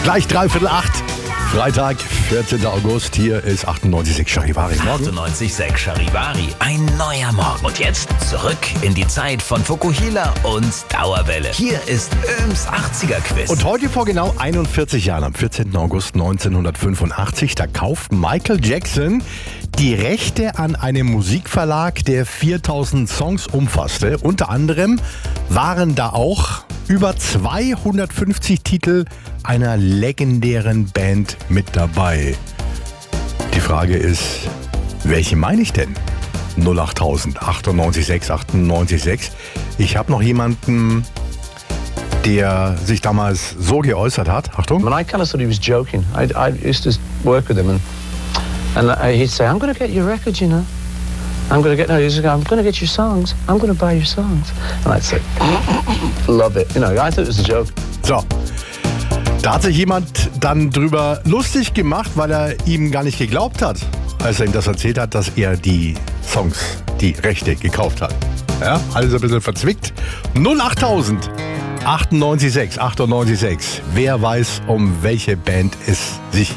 Gleich 7:45. Freitag, 14. August. Hier ist 98,6 Charivari. 98,6 Charivari. Ein neuer Morgen. Und jetzt zurück in die Zeit von Fukuhila und Dauerwelle. Hier ist Öhms 80er-Quiz. Und heute vor genau 41 Jahren, am 14. August 1985, da kauft Michael Jackson die Rechte an einem Musikverlag, der 4000 Songs umfasste. Unter anderem waren da auch über 250 Titel einer legendären Band mit dabei. Die Frage ist, welche meine ich denn? 08000 98,6 98,6. Ich habe noch jemanden, der sich damals so geäußert hat. Achtung. And I kind of thought he was joking. I used to work with him and he'd say, I'm going to get your record, you know. I'm going to get your songs. I'm going to buy your songs. And I'd say, love it. You know, I thought it was a joke. So. Da hat sich jemand dann drüber lustig gemacht, weil er ihm gar nicht geglaubt hat, als er ihm das erzählt hat, dass er die Songs, die Rechte gekauft hat. Ja, alles ein bisschen verzwickt. 08000 98,6 98,6. Wer weiß, um welche Band es sich